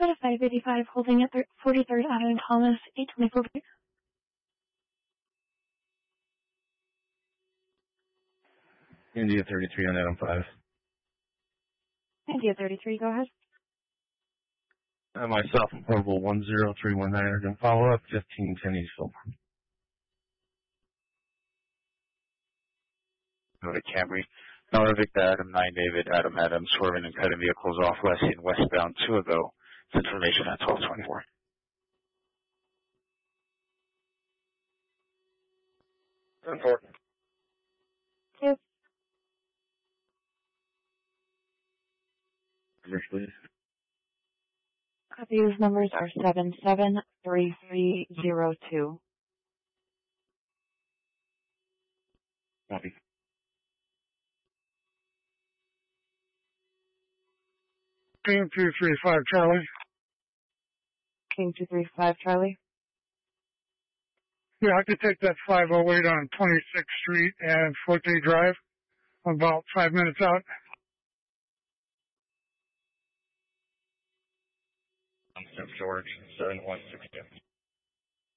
Dakota 585 holding at 43rd Avenue and Thomas, 824 break. India 33 on Adam 5. India 33, go ahead. Myself, Portable 10319, are going to follow up 1510 Eastville. Go to Camry. Miller Victor Adam 9 David Adam Adams swerving and cutting vehicles off Lessing westbound 2 ago. It's information at 1224. Important. Yes. Numbers, please. These numbers are 773302. Copy. Team 235 Charlie. Team 235 Charlie. Yeah, I could take that 508 on 26th Street and Forte Drive. I'm about 5 minutes out. I'm George, 7162.